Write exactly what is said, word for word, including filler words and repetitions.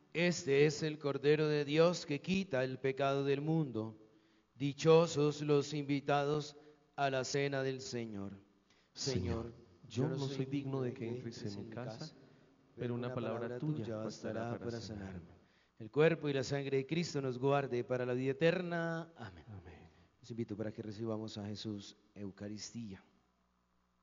Este es el Cordero de Dios que quita el pecado del mundo. Dichosos los invitados a la cena del Señor. Señor, yo no soy digno de que entres en mi casa, pero una palabra tuya bastará para sanarme. El cuerpo y la sangre de Cristo nos guarde para la vida eterna. Amén. Amén. Los invito para que recibamos a Jesús Eucaristía.